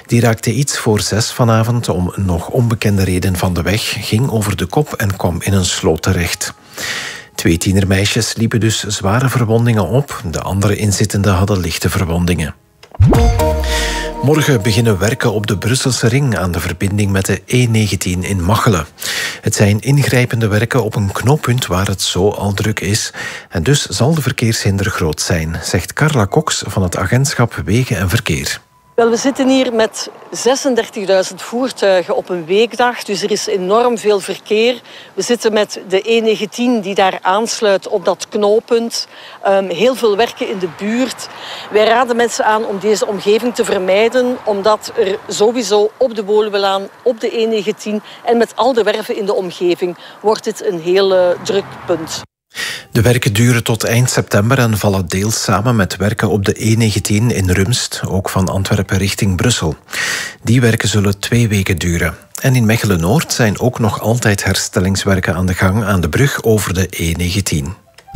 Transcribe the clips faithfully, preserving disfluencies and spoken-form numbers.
Die raakte iets voor zes vanavond om een nog onbekende reden van de weg, ging over de kop en kwam in een sloot terecht. Twee tienermeisjes liepen dus zware verwondingen op. De andere inzittenden hadden lichte verwondingen. Morgen beginnen werken op de Brusselse ring aan de verbinding met de E negentien in Machelen. Het zijn ingrijpende werken op een knooppunt waar het zo al druk is. En dus zal de verkeershinder groot zijn, zegt Carla Cox van het agentschap Wegen en Verkeer. Wel, we zitten hier met zesendertigduizend voertuigen op een weekdag, dus er is enorm veel verkeer. We zitten met de E negentien die daar aansluit op dat knooppunt. Um, heel veel werken in de buurt. Wij raden mensen aan om deze omgeving te vermijden, omdat er sowieso op de Woluwelaan, op de E negentien en met al de werven in de omgeving wordt dit een heel uh, druk punt. De werken duren tot eind september en vallen deels samen met werken op de E negentien in Rumst, ook van Antwerpen richting Brussel. Die werken zullen twee weken duren. En in Mechelen-Noord zijn ook nog altijd herstellingswerken aan de gang aan de brug over de E negentien.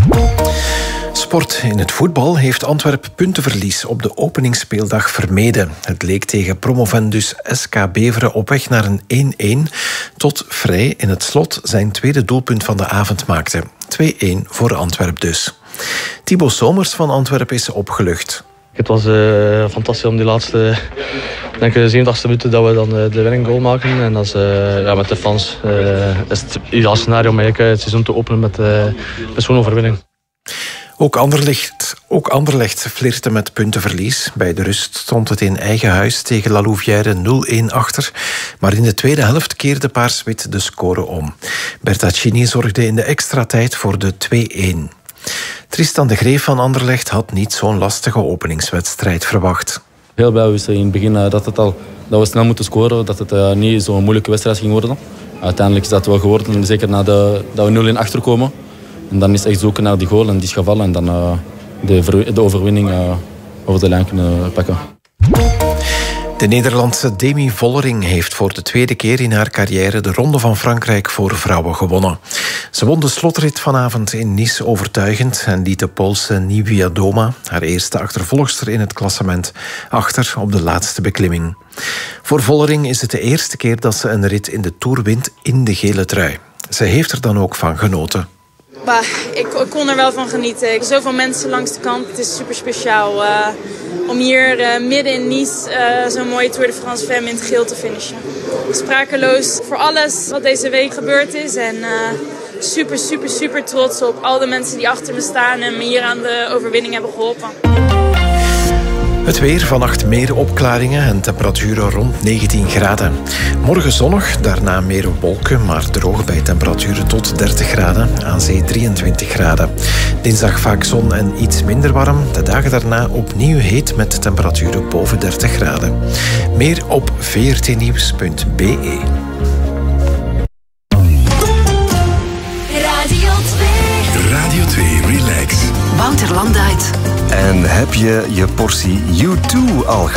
Sport. In het voetbal heeft Antwerpen puntenverlies op de openingsspeeldag vermeden. Het leek tegen promovendus S K Beveren op weg naar een één-één, tot Vrij in het slot zijn tweede doelpunt van de avond maakte. twee-één voor Antwerpen dus. Thibaut Somers van Antwerpen is opgelucht. Het was uh, fantastisch om die laatste, denk ik, zevenentachtigste minuten dat we dan uh, de winning goal maken. En dat is, uh, ja, met de fans uh, is het ideaal scenario om eigenlijk het seizoen te openen met, uh, met zo'n overwinning. Ook Anderlecht, ook Anderlecht flirte met puntenverlies. Bij de rust stond het in eigen huis tegen La Louvière nul-één achter. Maar in de tweede helft keerde Paars-Wit de score om. Bertaccini zorgde in de extra tijd voor de twee-één. Tristan de Greef van Anderlecht had niet zo'n lastige openingswedstrijd verwacht. Heel blij wisten in het begin dat, het al, dat we snel moeten scoren, dat het uh, niet zo'n moeilijke wedstrijd ging worden. Uiteindelijk is dat wel geworden, zeker nadat we nul-één achterkomen. En dan is het echt zoeken naar die goal en die is gevallen en dan uh, de, de overwinning uh, over de lijn kunnen pakken. De Nederlandse Demi Vollering heeft voor de tweede keer in haar carrière de Ronde van Frankrijk voor vrouwen gewonnen. Ze won de slotrit vanavond in Nice overtuigend en liet de Poolse Niewiadoma, haar eerste achtervolgster in het klassement, achter op de laatste beklimming. Voor Vollering is het de eerste keer dat ze een rit in de Tour wint in de gele trui. Ze heeft er dan ook van genoten. Bah, ik, ik kon er wel van genieten. Zoveel mensen langs de kant. Het is super speciaal uh, om hier uh, midden in Nice uh, zo'n mooie Tour de France Femme in het geel te finishen. Sprakeloos voor alles wat deze week gebeurd is. En uh, super, super, super trots op al de mensen die achter me staan en me hier aan de overwinning hebben geholpen. Het weer, vannacht meer opklaringen en temperaturen rond negentien graden. Morgen zonnig, daarna meer wolken, maar droog bij temperaturen tot dertig graden. Aan zee drieëntwintig graden. Dinsdag vaak zon en iets minder warm. De dagen daarna opnieuw heet met temperaturen boven dertig graden. Meer op v r t nieuws punt b e. Radio twee. Radio twee Relax. Wouter Landuyt. En heb je je portie U twee al gehad?